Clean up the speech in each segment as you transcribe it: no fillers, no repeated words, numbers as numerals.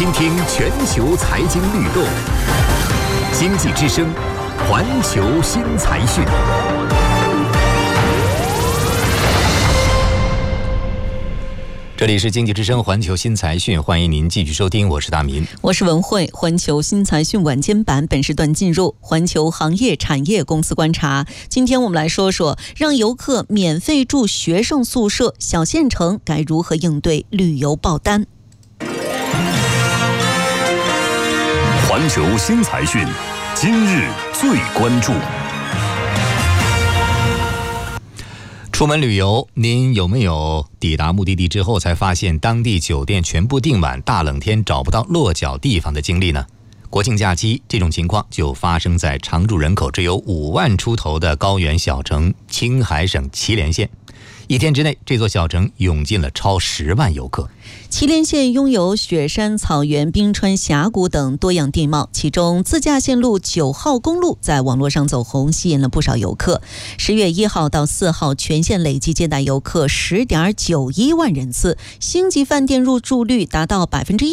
听听全球财经律动，经济之声，环球新财讯。这里是经济之声环球新财讯，欢迎您继续收听，我是大民， 我是文慧。环球新财讯晚间版本时段进入环球行业产业公司观察。今天我们来说说让游客免费住学生宿舍，小县城该如何应对旅游爆单。 环球新财讯，今日最关注。 出门旅游，您有没有抵达目的地之后才发现当地酒店全部订满，大冷天找不到落脚地方的经历呢？国庆假期，这种情况就发生在常住人口只有5万出头的高原小城青海省祁连县。一天之内，这座小城涌进了超10万游客。 祁连县拥有雪山、草原、冰川、峡谷等多样地貌，其中自驾线路9号公路在网络上走红，吸引了不少游客。10月1号到4号，全县累计接待游客10.91万人次，星级饭店入住率达到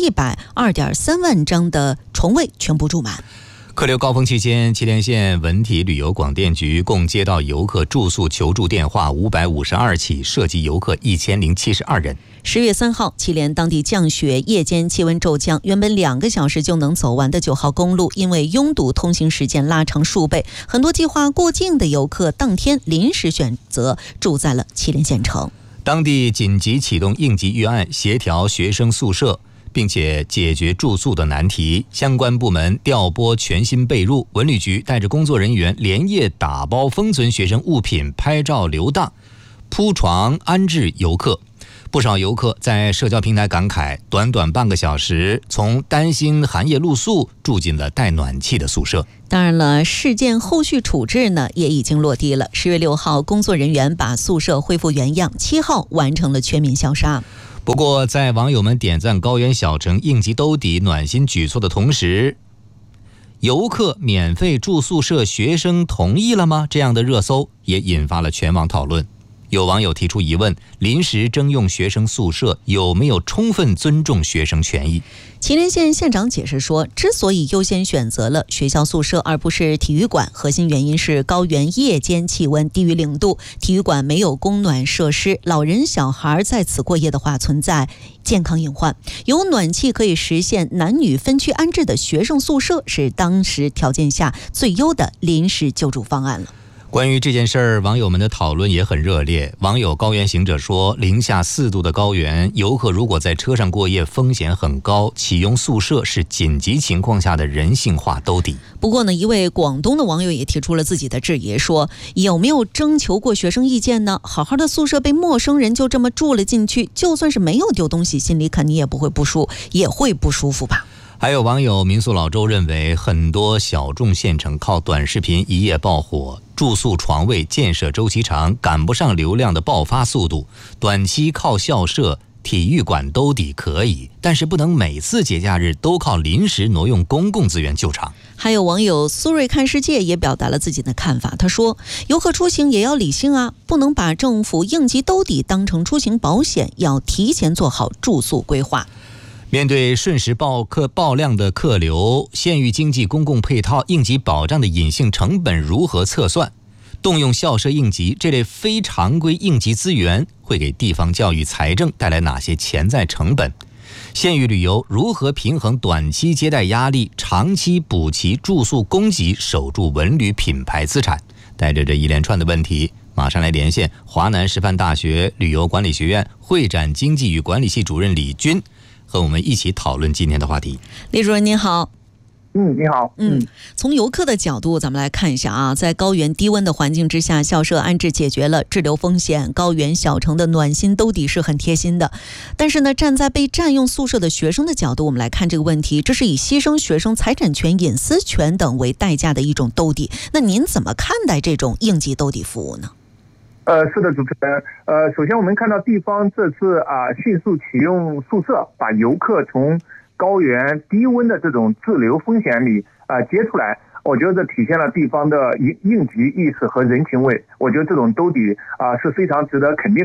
100%，2.3万张的床位全部住满。 客流高峰期间，祁连县文体旅游广电局共接到游客住宿求助电话552起，涉及游客1072人。 10月3号，祁连当地降雪，夜间气温骤降，原本2个小时就能走完的9号公路，因为拥堵，通行时间拉长数倍。很多计划过境的游客当天临时选择住在了祁连县城。 当地紧急启动应急预案，协调学生宿舍，并且解决住宿的难题，相关部门调拨全新被褥，文旅局带着工作人员连夜打包封存学生物品，拍照留档，铺床安置游客。不少游客在社交平台感慨，短短半个小时，从担心寒夜露宿住进了带暖气的宿舍。 当然了，事件后续处置呢也已经落地了。10月6号，工作人员把宿舍恢复原样，7号完成了全面消杀。 不过，在网友们点赞高原小城应急兜底暖心举措的同时，游客免费住宿舍，学生同意了吗？这样的热搜也引发了全网讨论。有网友提出疑问，临时征用学生宿舍有没有充分尊重学生权益？ 祁连县县长解释说，之所以优先选择了学校宿舍而不是体育馆，核心原因是高原夜间气温低于0度，体育馆没有供暖设施，老人小孩在此过夜的话存在健康隐患。有暖气可以实现男女分区安置的学生宿舍是当时条件下最优的临时救助方案了。 关于这件事儿，网友们的讨论也很热烈。网友高原行者说，零下4度的高原，游客如果在车上过夜风险很高，启用宿舍是紧急情况下的人性化兜底。 不过呢，一位广东的网友也提出了自己的质疑，说有没有征求过学生意见呢？好好的宿舍被陌生人就这么住了进去，就算是没有丢东西，心里肯定也会不舒服吧。 还有网友民宿老周认为，很多小众县城靠短视频一夜爆火，住宿床位建设周期长，赶不上流量的爆发速度，短期靠校舍、体育馆兜底可以，但是不能每次节假日都靠临时挪用公共资源救场。 还有网友苏瑞看世界也表达了自己的看法，他说，游客出行也要理性啊，不能把政府应急兜底当成出行保险，要提前做好住宿规划。 面对瞬时爆量的客流，县域经济公共配套应急保障的隐性成本如何测算？动用校舍应急这类非常规应急资源会给地方教育财政带来哪些潜在成本？县域旅游如何平衡短期接待压力，长期补齐住宿供给，守住文旅品牌资产？带着这一连串的问题，马上来连线华南师范大学旅游管理学院会展经济与管理系主任李军，和我们一起讨论今天的话题。李主任您好。 你好。 从游客的角度咱们来看一下啊，在高原低温的环境之下，校舍安置解决了滞留风险，高原小城的暖心兜底是很贴心的。但是呢，站在被占用宿舍的学生的角度，我们来看这个问题，这是以牺牲学生财产权、隐私权等为代价的一种兜底。那您怎么看待这种应急兜底服务呢？ 是的，主持人。首先我们看到地方这次迅速启用宿舍，把游客从高原低温的这种滞留风险里接出来，我觉得这体现了地方的应急意识和人情味。我觉得这种兜底是非常值得肯定的。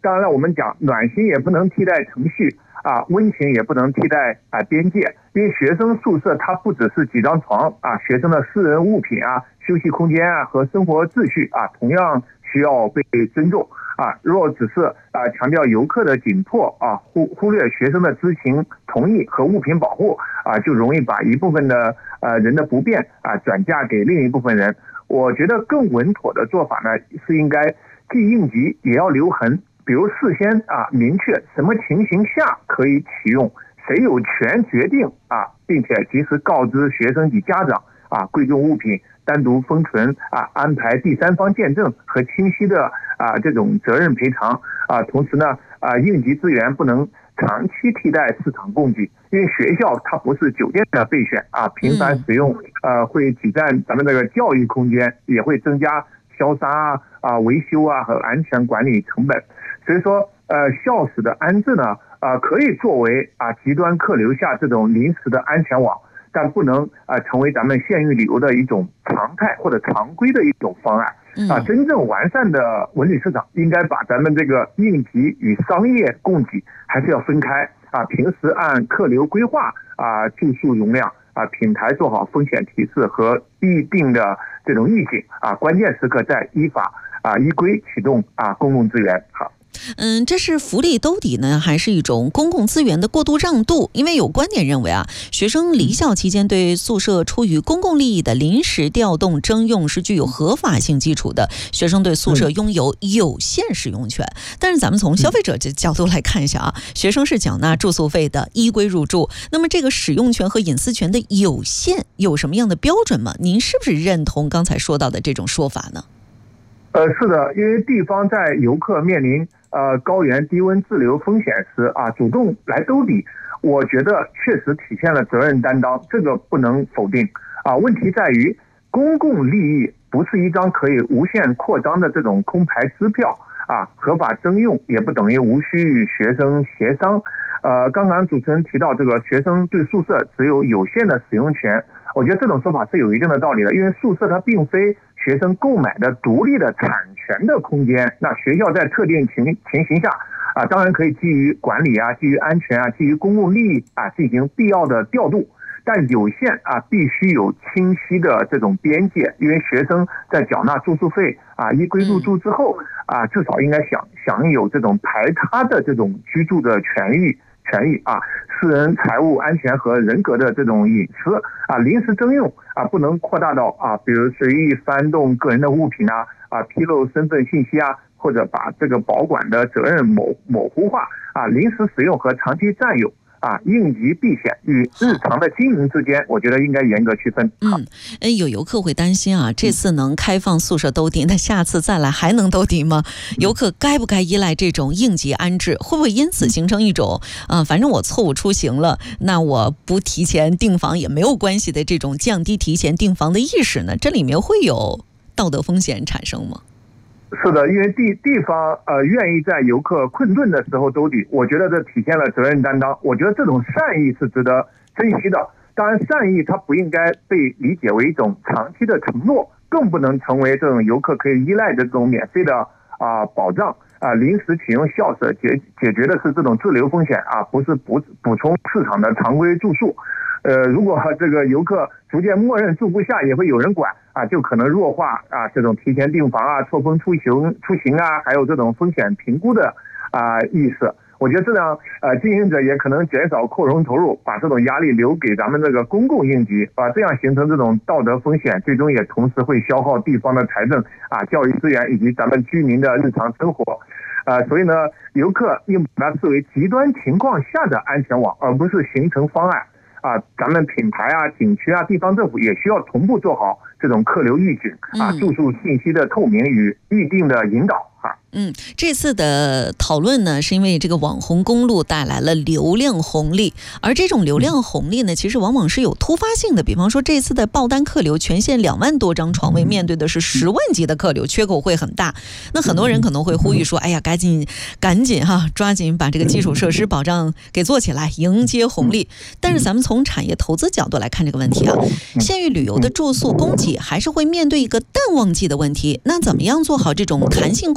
当然了，我们讲暖心也不能替代程序啊，温情也不能替代边界，因为学生宿舍它不只是几张床啊，学生的私人物品啊、休息空间啊和生活秩序啊，同样需要被尊重啊。若只是强调游客的紧迫啊，忽略学生的知情同意和物品保护啊，就容易把一部分的人的不便啊转嫁给另一部分人。我觉得更稳妥的做法呢，是应该既应急也要留痕，比如事先明确什么情形下可以启用，谁有权决定啊，并且及时告知学生及家长啊，贵重物品单独封存啊，安排第三方见证和清晰的这种责任赔偿啊。同时呢应急资源不能长期替代市场供给，因为学校它不是酒店的备选啊，频繁使用会挤占咱们这个教育空间，也会增加消杀维修和安全管理成本。所以说校史的安置呢可以作为极端客流下这种临时的安全网，但不能成为咱们县域旅游的一种常态或者常规的一种方案真正完善的文旅市场应该把咱们这个应急与商业供给还是要分开平时按客流规划住宿容量品牌做好风险提示和预定的这种预警关键时刻再依法依规启动公共资源。好。 这是福利兜底呢，还是一种公共资源的过度让渡？因为有观点认为学生离校期间对宿舍出于公共利益的临时调动征用是具有合法性基础的，学生对宿舍拥有有限使用权。但是咱们从消费者的角度来看一下学生是缴纳住宿费的，依规入住，那么这个使用权和隐私权的有限有什么样的标准吗？您是不是认同刚才说到的这种说法呢？ 是的，因为地方在游客面临高原低温滞留风险时主动来兜底，我觉得确实体现了责任担当，这个不能否定问题在于公共利益不是一张可以无限扩张的这种空牌支票合法征用也不等于无需与学生协商。刚刚主持人提到这个学生对宿舍只有有限的使用权，我觉得这种说法是有一定的道理的，因为宿舍它并非学生购买的独立的产权的空间，那学校在特定情形下当然可以基于管理基于安全基于公共利益进行必要的调度，但有限必须有清晰的这种边界，因为学生在缴纳住宿费依规入住之后至少应该享有这种排他的这种居住的权益私人财务安全和人格的这种隐私临时征用不能扩大到比如随意翻动个人的物品披露身份信息或者把这个保管的责任模糊化临时使用和长期占有应急避险与日常的经营之间，我觉得应该严格区分。 有游客会担心这次能开放宿舍兜底，那下次再来还能兜底吗？游客该不该依赖这种应急安置？会不会因此形成一种反正我错误出行了，那我不提前订房也没有关系的这种降低提前订房的意识呢？这里面会有道德风险产生吗？ 是的，因为地方愿意在游客困顿的时候兜底，我觉得这体现了责任担当。我觉得这种善意是值得珍惜的。当然，善意它不应该被理解为一种长期的承诺，更不能成为这种游客可以依赖的这种免费的保障临时启用校舍解决的是这种滞留风险不是补充市场的常规住宿。如果这个游客逐渐默认住不下，也会有人管就可能弱化这种提前订房错峰出行还有这种风险评估的意识。我觉得这样经营者也可能减少扩容投入，把这种压力留给咱们这个公共应急这样形成这种道德风险，最终也同时会消耗地方的财政教育资源以及咱们居民的日常生活。所以呢，游客应把它视为极端情况下的安全网，而不是形成方案。咱们品牌景区地方政府也需要同步做好这种客流预警住宿信息的透明与预定的引导这次的讨论呢，是因为这个网红公路带来了流量红利，而这种流量红利呢，其实往往是有突发性的。比方说这次的爆单客流，全县2万多张床位面对的是10万级的客流，缺口会很大。那很多人可能会呼吁说，哎呀，赶紧抓紧把这个基础设施保障给做起来，迎接红利。但是咱们从产业投资角度来看这个问题县域旅游的住宿供给还是会面对一个淡旺季的问题。那怎么样做好这种弹性扩容，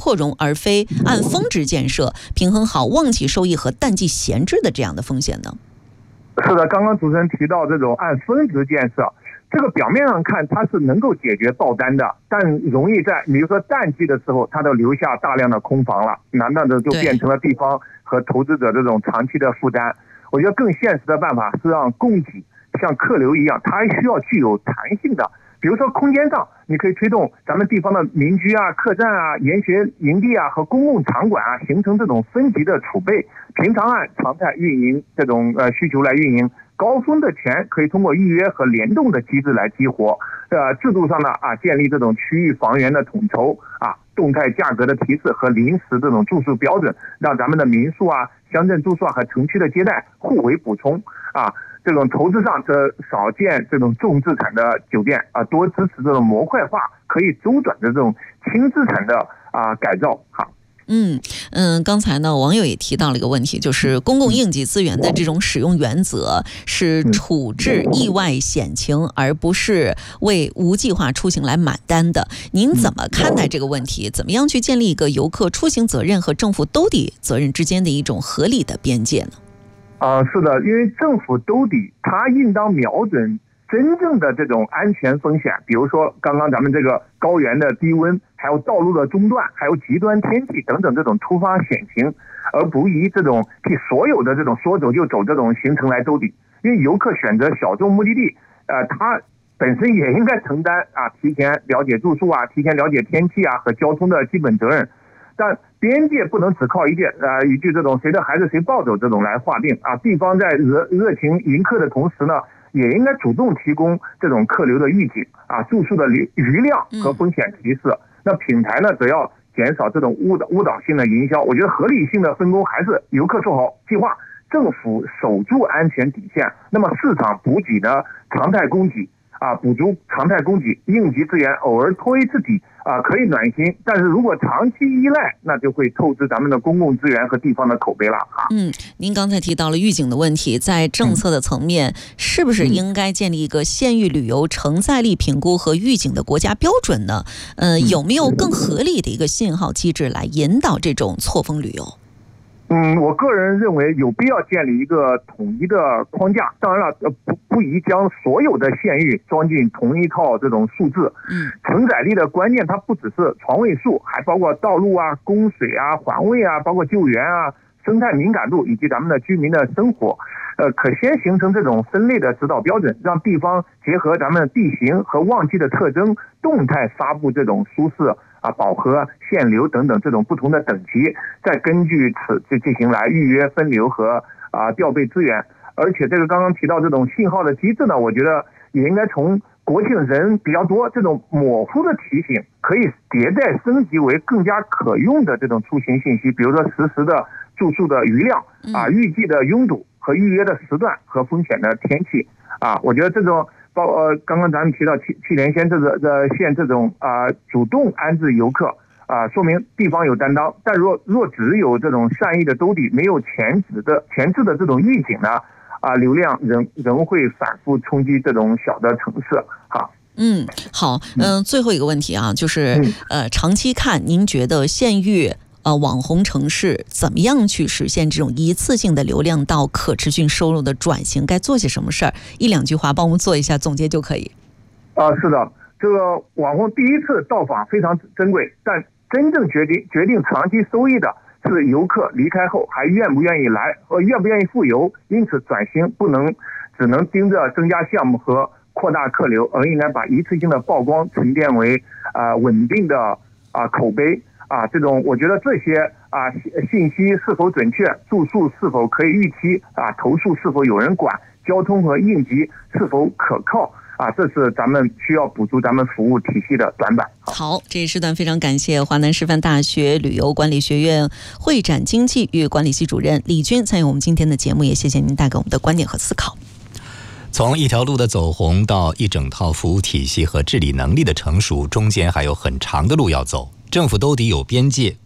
而非按峰值建设，平衡好旺季收益和淡季闲置的这样的风险呢？ 是的，刚刚主持人提到这种按峰值建设，这个表面上看它是能够解决爆单的，但容易在比如说淡季的时候，它都留下大量的空房了，那就变成了地方和投资者这种长期的负担。我觉得更现实的办法是让供给像客流一样，它还需要具有弹性的。比如说空间上，你可以推动咱们地方的民居啊、客栈啊、研学营地啊和公共场馆啊，形成这种分级的储备，平常按常态运营这种需求来运营，高峰的钱可以通过预约和联动的机制来激活。制度上呢建立这种区域房源的统筹动态价格的提示和临时这种住宿标准，让咱们的民宿啊、乡镇住宿和城区的接待互为补充这种投资上，这少见这种重资产的酒店多支持这种模块化、可以周转的这种轻资产的改造刚才呢，网友也提到了一个问题，就是公共应急资源的这种使用原则是处置意外险情，而不是为无计划出行来买单的。您怎么看待这个问题？怎么样去建立一个游客出行责任和政府兜底责任之间的一种合理的边界呢？ 是的，因为政府兜底，它应当瞄准真正的这种安全风险，比如说刚刚咱们这个高原的低温，还有道路的中断，还有极端天气等等这种突发险情，而不宜这种替所有的这种说走就走这种行程来兜底。因为游客选择小众目的地，他本身也应该承担提前了解住宿提前了解天气和交通的基本责任。但边界不能只靠一句这种谁的孩子谁抱走这种来划定地方在热情迎客的同时呢，也应该主动提供这种客流的预警住宿的余量和风险提示。那品牌呢，则要减少这种误导性的营销。我觉得合理性的分工还是游客做好计划，政府守住安全底线，那么市场补给的常态供给补足常态供给，应急资源偶尔托一次底可以暖心，但是如果长期依赖，那就会透支咱们的公共资源和地方的口碑了您刚才提到了预警的问题，在政策的层面，是不是应该建立一个县域旅游承载力评估和预警的国家标准呢？有没有更合理的一个信号机制来引导这种错峰旅游？ 我个人认为有必要建立一个统一的框架，当然了，不宜将所有的县域装进同一套这种数字。承载力的关键，它不只是床位数，还包括道路供水环卫包括救援生态敏感度以及咱们的居民的生活。可先形成这种分类的指导标准，让地方结合咱们地形和旺季的特征，动态发布这种舒适饱和、限流等等这种不同的等级，再根据此进行来预约分流和调配资源。而且这个刚刚提到这种信号的机制呢，我觉得也应该从国庆人比较多这种模糊的提醒，可以迭代升级为更加可用的这种出行信息，比如说实时的住宿的余量预计的拥堵和预约的时段和风险的天气我觉得这种刚刚咱们提到祁连县这种主动安置游客说明地方有担当。但若只有这种善意的兜底，没有前置的这种预警呢流量仍会反复冲击这种小的城市好，最后一个问题就是长期看，您觉得县域网红城市怎么样去实现这种一次性的流量到可持续收入的转型？该做些什么事儿？一两句话帮我们做一下总结就可以。 是的，这个网红第一次到访非常珍贵，但真正决定长期收益的是游客离开后还愿不愿意来和愿不愿意复游。因此转型不能只能盯着增加项目和扩大客流，而应该把一次性的曝光沉淀为稳定的口碑这种我觉得这些信息是否准确，住宿是否可以预期投诉是否有人管，交通和应急是否可靠这是咱们需要补足咱们服务体系的短板。 好，这一时段非常感谢华南师范大学旅游管理学院会展经济与管理系主任李军参与我们今天的节目，也谢谢您带给我们的观点和思考。 从一条路的走红到一整套服务体系和治理能力的成熟，中间还有很长的路要走。政府兜底有边界，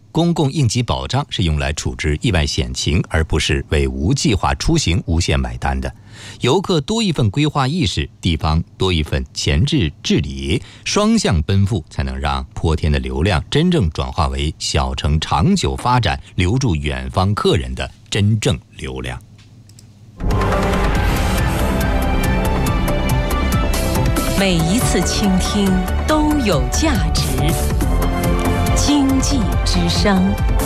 公共应急保障是用来处置意外险情，而不是为无计划出行无限买单的。游客多一份规划意识，地方多一份前置治理，双向奔赴，才能让泼天的流量真正转化为小城长久发展、留住远方客人的真正流量。 每一次倾听都有价值。经济之声。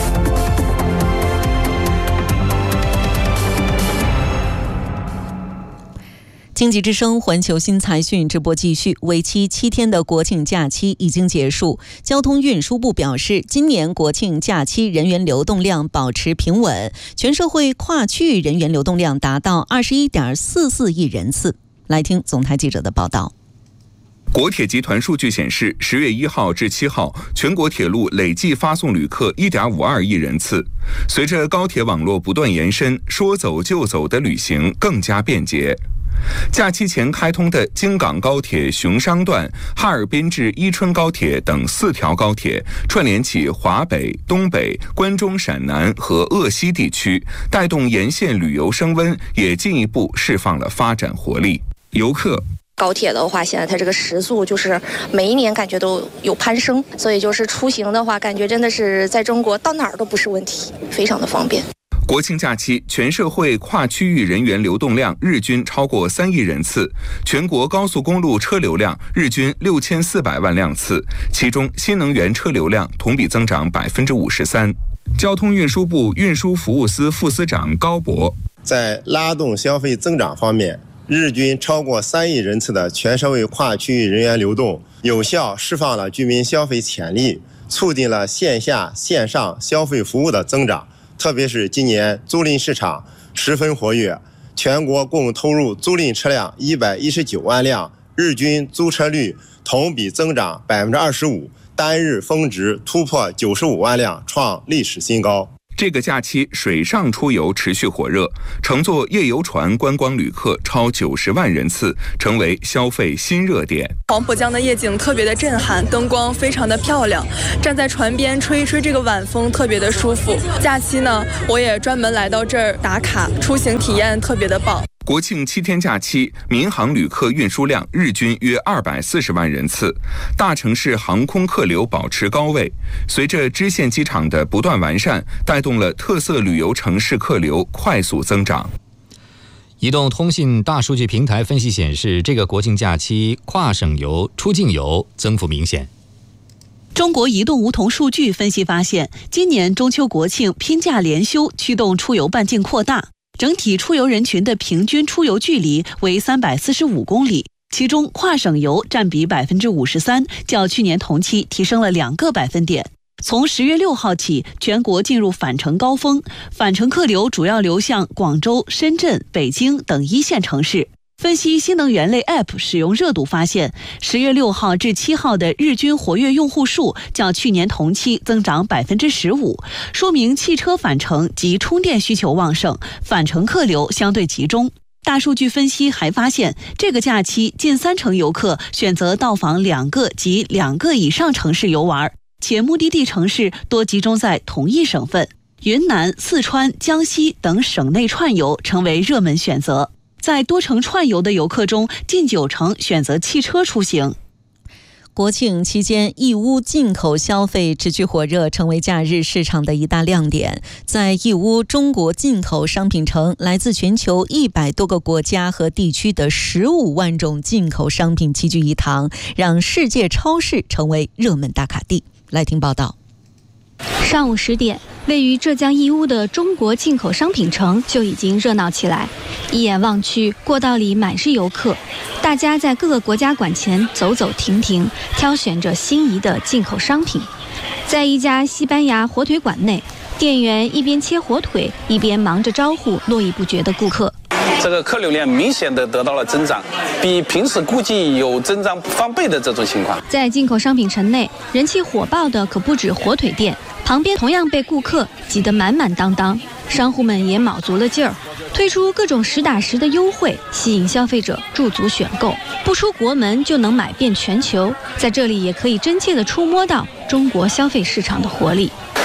经济之声环球新财讯直播继续，为期7天的国庆假期已经结束。交通运输部表示，今年国庆假期人员流动量保持平稳，全社会跨区域人员流动量达到21.44亿人次。来听总台记者的报道。 国铁集团数据显示，10月1号至7号，全国铁路累计发送旅客1.52亿人次。随着高铁网络不断延伸，说走就走的旅行更加便捷。假期前开通的京港高铁熊商段、哈尔滨至伊春高铁等4条高铁，串联起华北、东北、关中陕南和鄂西地区，带动沿线旅游升温，也进一步释放了发展活力。游客高铁的话，现在它这个时速就是每一年感觉都有攀升，所以就是出行的话，感觉真的是在中国到哪儿都不是问题，非常的方便。 国庆假期，全社会跨区域人员流动量日均超过3亿人次，全国高速公路车流量日均6400万辆次，其中新能源车流量同比增长53%。交通运输部运输服务司副司长高博在拉动消费增长方面，日均超过3亿人次的全社会跨区域人员流动，有效释放了居民消费潜力，促进了线下线上消费服务的增长。特别是今年租赁市场十分活跃，全国共投入租赁车辆119万辆，日均租车率同比增长25%，单日峰值突破95万辆，创历史新高。 这个假期水上出游持续火热，乘坐夜游船观光旅客超90万人次，成为消费新热点。 黄浦江的夜景特别的震撼，灯光非常的漂亮，站在船边吹一吹这个晚风，特别的舒服。假期呢，我也专门来到这儿打卡，出行体验特别的棒。 国庆7天假期，民航旅客运输量日均约240万人次，大城市航空客流保持高位。随着支线机场的不断完善，带动了特色旅游城市客流快速增长。 移动通信大数据平台分析显示，这个国庆假期跨省游、出境游增幅明显。 中国移动梧桐数据分析发现，今年中秋国庆拼假连休驱动出游半径扩大。整体出游人群的平均出游距离为345公里，其中跨省游占比53%，较去年同期提升了2个百分点。从10月6号起，全国进入返程高峰，返程客流主要流向广州、深圳、北京等1线城市。分析新能源类 App 使用热度发现，10月6号至7号的日均活跃用户数较去年同期增长15%，说明汽车返程及充电需求旺盛，返程客流相对集中。大数据分析还发现，这个假期近30%游客选择到访2个及2个以上城市游玩，且目的地城市多集中在同一省份，云南、四川、江西等省内串游成为热门选择。在多城串游的游客中，近90%选择汽车出行。 国庆期间，义乌进口消费持续火热，成为假日市场的一大亮点。在义乌中国进口商品城，来自全球100多个国家和地区的15万种进口商品齐聚一堂，让世界超市成为热门打卡地。来听报道。 上午10点，位于浙江义乌的中国进口商品城就已经热闹起来。一眼望去，过道里满是游客，大家在各个国家馆前走走停停，挑选着心仪的进口商品。在一家西班牙火腿馆内，店员一边切火腿，一边忙着招呼络绎不绝的顾客。 这个客流量明显的得到了增长，比平时估计有增长翻倍的这种情况。 在进口商品城内，人气火爆的可不止火腿店，旁边同样被顾客挤得满满当当，商户们也卯足了劲儿，推出各种实打实的优惠，吸引消费者驻足选购。不出国门就能买遍全球，在这里也可以真切地触摸到中国消费市场的活力。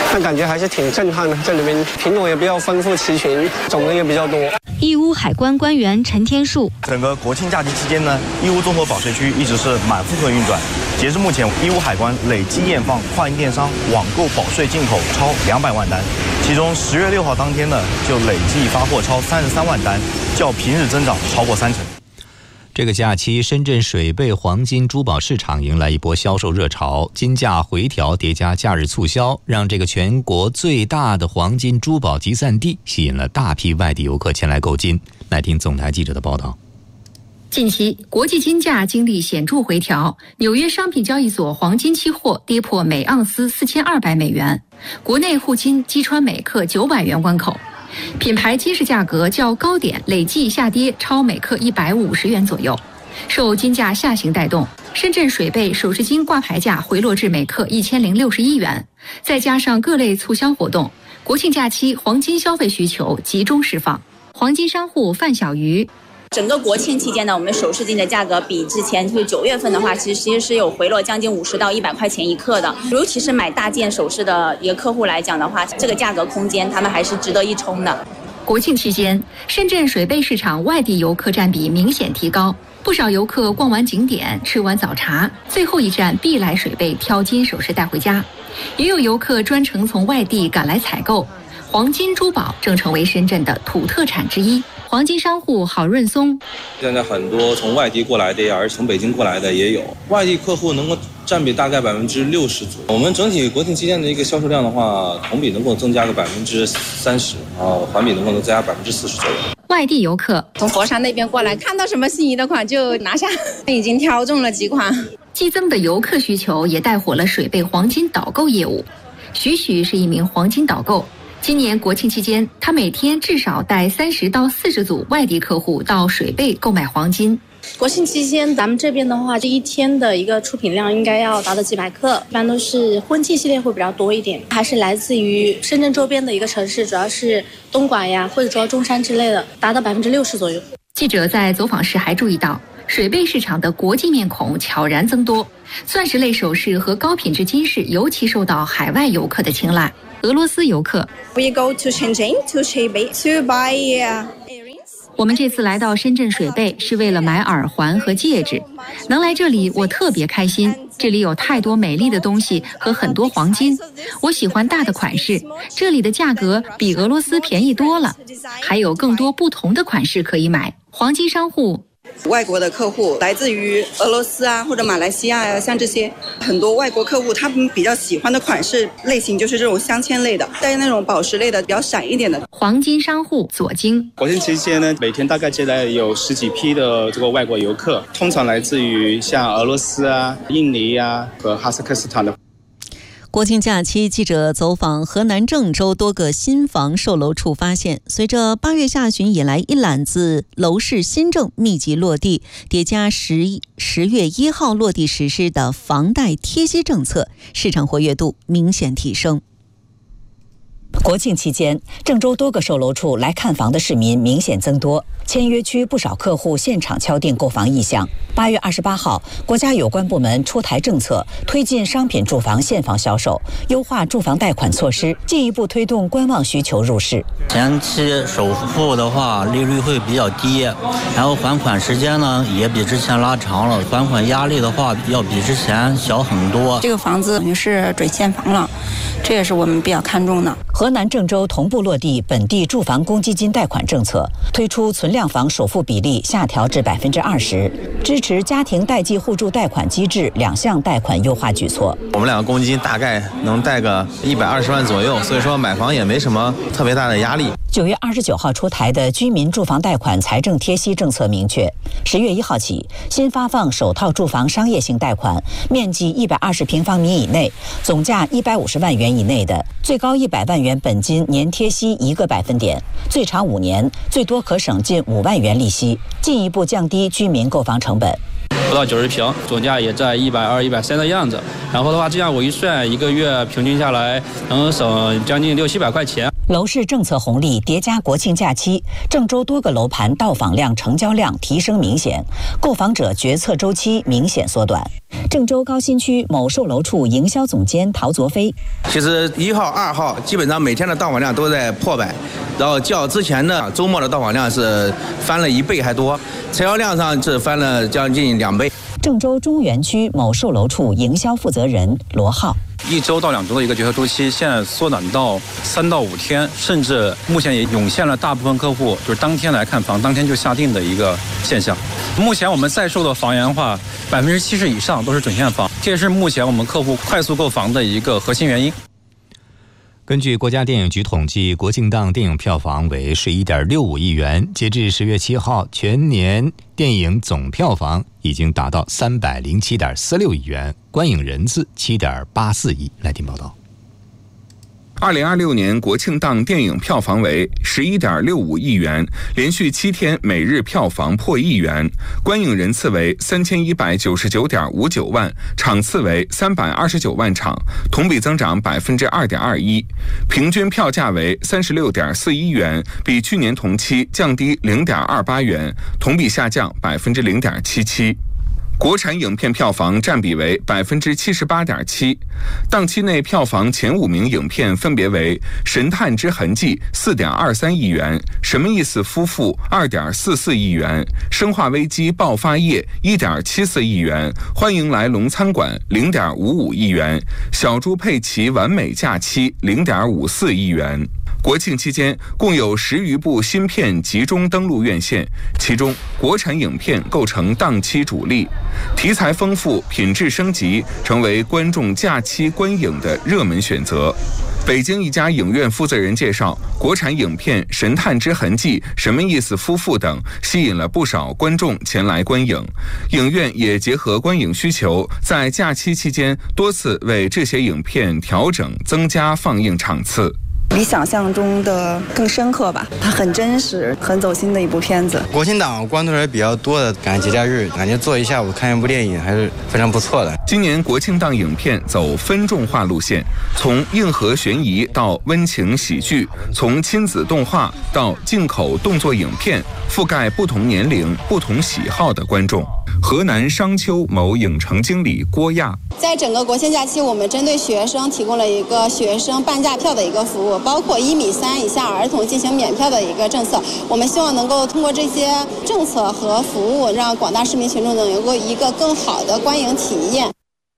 但感觉还是挺震撼的。这里面品种也比较丰富齐全，种类也比较多。 义乌海关官员陈天树， 整个国庆假期期间呢，义乌综合保税区一直是满负荷运转。截至目前，义乌海关累计验放跨境电商网购保税进口超200万单，其中10月6号当天呢，就累计发货超33万单，较平日增长超过3成。 这个假期，深圳水贝黄金珠宝市场迎来一波销售热潮，金价回调叠加假日促销，让这个全国最大的黄金珠宝集散地吸引了大批外地游客前来购金。来听总台记者的报道。 近期，国际金价经历显著回调，纽约商品交易所黄金期货跌破每盎司4200美元，国内沪金击穿每克900元关口。品牌金饰价格较高点累计下跌超每克150元左右。受金价下行带动，深圳水贝首饰金挂牌价回落至每克1061元，再加上各类促销活动，国庆假期黄金消费需求集中释放。黄金商户范小鱼， 整个国庆期间呢，我们首饰金的价格比之前就是9月份的话，其实是有回落将近50到100块钱一克的。尤其是买大件首饰的一个客户来讲的话，这个价格空间他们还是值得一冲的。 国庆期间，深圳水贝市场外地游客占比明显提高，不少游客逛完景点、吃完早茶，最后一站必来水贝挑金首饰带回家。也有游客专程从外地赶来采购。黄金珠宝正成为深圳的土特产之一。黄金商户郝润松， 现在很多从外地过来的，而从北京过来的也有，外地客户能够占比大概60%左右。我们整体国庆期间的一个销售量的话，同比能够增加个30%，环比能够增加40%左右。 外地游客从佛山那边过来，看到什么心仪的款就拿下，已经挑中了几款。 激增的游客需求也带火了水贝黄金导购业务。许许是一名黄金导购。今年国庆期间，他每天至少带30到40组外地客户到水贝购买黄金。 国庆期间，咱们这边的话，这一天的一个出品量应该要达到几百克，一般都是婚庆系列会比较多一点，还是来自于深圳周边的一个城市，主要是东莞呀、惠州、中山之类的，达到60%左右。 记者在走访时还注意到，水贝市场的国际面孔悄然增多，钻石类首饰和高品质金饰尤其受到海外游客的青睐。俄罗斯游客 We go to Shenzhen to Hebei to buy earrings. 我们这次来到深圳水贝是为了买耳环和戒指，能来这里我特别开心，这里有太多美丽的东西和很多黄金，我喜欢大的款式，这里的价格比俄罗斯便宜多了，还有更多不同的款式可以买。黄金商户外国的客户来自于俄罗斯啊，或者马来西亚呀，像这些很多外国客户，他们比较喜欢的款式类型就是这种镶嵌类的，带那种宝石类的，比较闪一点的。 黄金商户左京， 国庆期间呢，每天大概接待有10几批的这个外国游客，通常来自于像俄罗斯啊、印尼啊和哈萨克斯坦的。 国庆假期，记者走访河南郑州多个新房售楼处，发现随着8月下旬以来一揽子楼市新政密集落地，叠加10月1号落地实施的房贷贴息政策，市场活跃度明显提升。 国庆期间，郑州多个售楼处来看房的市民明显增多，签约区不少客户现场敲定购房意向。8月28号，国家有关部门出台政策，推进商品住房现房销售，优化住房贷款措施，进一步推动观望需求入市。 前期首付的话，利率会比较低，然后还款时间呢也比之前拉长了，还款压力的话要比之前小很多。 这个房子等于是准现房了，这也是我们比较看重的。 河南郑州同步落地本地住房公积金贷款政策，推出存量房首付比例下调至20%，支持家庭代际互助贷款机制2项贷款优化举措。 我们2个公积金大概能贷个120万左右，所以说买房也没什么特别大的压力。 9月29号出台的居民住房贷款财政贴息政策明确，10月1号起新发放首套住房商业性贷款，面积120平方米以内，总价150万元以内的，最高100万元本金年贴息1个百分点，最长5年，最多可省近5万元利息，进一步降低居民购房成本。 不到90平，总价也在120、130的样子。然后的话，这样我一算，一个月平均下来能省将近600-700块钱。 楼市政策红利叠加国庆假期，郑州多个楼盘到访量、成交量提升明显，购房者决策周期明显缩短。郑州高新区某售楼处营销总监陶卓飞： 其实1号、2号基本上每天的到访量都在破百，然后较之前的周末的到访量是翻了1倍还多，成交量上是翻了将近2倍。 郑州中原区某售楼处营销负责人罗浩 ：1周到2周的一个决策周期，现在缩短到3到5天，甚至目前也涌现了大部分客户就是当天来看房，当天就下定的一个现象。目前我们在售的房源的话，70%以上都是准现房，这也是目前我们客户快速购房的一个核心原因。 根据国家电影局统计，国庆档电影票房为11.65亿元，截至10月7号，全年电影总票房已经达到307.46亿元，观影人次7.84亿。来听报道。 2026年国庆档电影票房为11.65亿元，连续7天每日票房破1亿元，观影人次为3199.59万，场次为329万场，同比增长2.21%，平均票价为36.41元，比去年同期降低0.28元，同比下降0.77%。国产影片票房占比为78.7%，档期内票房前5名影片分别为《神探之痕迹》4.23亿元，《什么意思夫妇》2.44亿元，《生化危机爆发夜》1.74亿元，《欢迎来龙餐馆》0.55亿元，《小猪佩奇完美假期》0.54亿元。国庆期间，共有10余部新片集中登陆院线，其中国产影片构成档期主力，题材丰富、品质升级，成为观众假期观影的热门选择。北京一家影院负责人介绍，国产影片《神探之痕迹》、《什么意思夫妇》等吸引了不少观众前来观影，影院也结合观影需求，在假期期间多次为这些影片调整、增加放映场次。 比想象中的更深刻吧，它很真实、很走心的一部片子。 国庆档关注人比较多的，赶节假日，感觉坐一下午看一部电影还是非常不错的。 今年国庆档影片走分众化路线，从硬核悬疑到温情喜剧，从亲子动画到进口动作影片，覆盖不同年龄、不同喜好的观众。河南商丘某影城经理郭亚： 在整个国庆假期，我们针对学生提供了一个学生半价票的一个服务，包括1.3米以下儿童进行免票的一个政策。我们希望能够通过这些政策和服务，让广大市民群众能够一个更好的观影体验。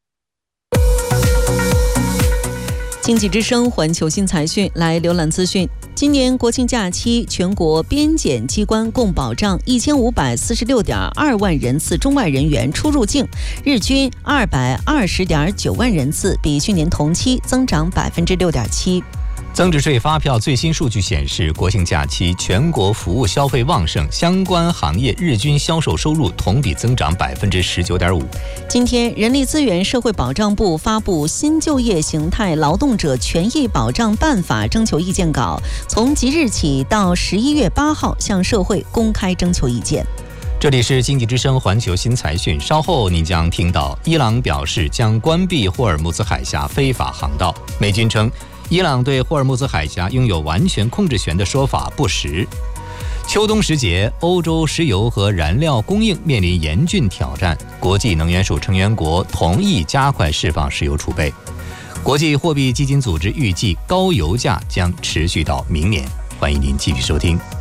经济之声环球新财讯来浏览资讯。今年国庆假期，全国边检机关共保障1546.2万人次中外人员出入境，日均220.9万人次，比去年同期增长6.7%。 增值税发票最新数据显示，国庆假期全国服务消费旺盛，相关行业日均销售收入同比增长19.5%。 今天，人力资源社会保障部发布《新就业形态劳动者权益保障办法》征求意见稿，从即日起到11月8号向社会公开征求意见。 这里是经济之声环球新财讯，稍后您将听到伊朗表示将关闭霍尔木兹海峡非法航道，美军称伊朗对霍尔木兹海峡拥有完全控制权的说法不实。秋冬时节，欧洲石油和燃料供应面临严峻挑战，国际能源署成员国同意加快释放石油储备。国际货币基金组织预计高油价将持续到明年。欢迎您继续收听。